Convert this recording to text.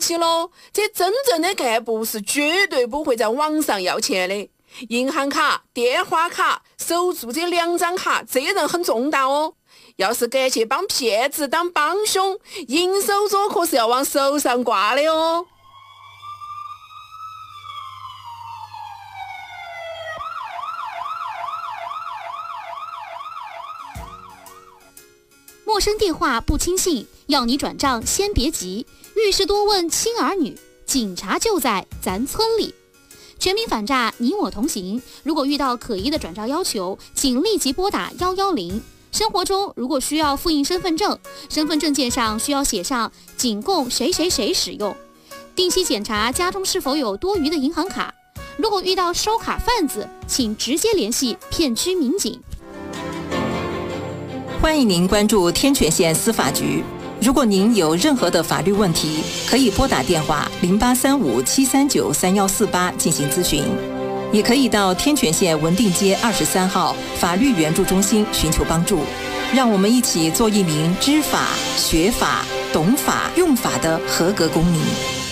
气喽，这真正的干部是绝对不会在网上要钱的。银行卡、电话卡、守住这2张卡，责任很重大哦。要是敢去帮骗子当帮凶，银手镯可是要往手上挂的哦。 陌生电话不轻信，要你转账先别急，遇事多问亲儿女，警察就在咱村里。全民反诈，你我同行。如果遇到可疑的转账要求，请立即拨打110。生活中如果需要复印身份证，身份证件上需要写上仅供谁谁谁使用。定期检查家中是否有多余的银行卡。如果遇到收卡贩子，请直接联系片区民警。 欢迎您关注天泉县司法局。如果您有任何的法律问题，可以拨打电话0835-739-3148进行咨询，也可以到天泉县文定街23号法律援助中心寻求帮助。让我们一起做一名知法、学法、懂法、用法的合格公民。